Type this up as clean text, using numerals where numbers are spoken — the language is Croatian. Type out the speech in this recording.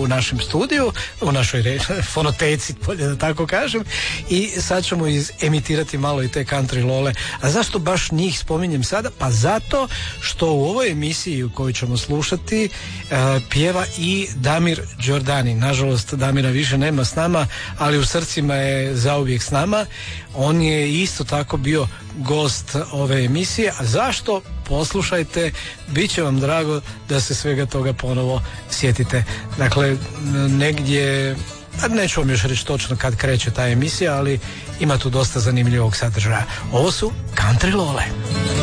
našem studiju, u našoj fonoteci, bolje da tako kažem, i sad ćemo emitirati malo i te country lole. A zašto baš njih spominjem sada? Pa zato što u ovoj emisiji u kojoj ćemo slušati pjeva i Damir Đordani. Nažalost, Damira više nema s nama, ali u srcima je zauvijek s nama. On je isto tako bio gost ove emisije. A zašto? Poslušajte, bit će vam drago da se svega toga ponovo sjetite. Dakle, negdje, neću vam još reći točno kad kreće ta emisija, ali ima tu dosta zanimljivog sadržaja. Ovo su Country Lole.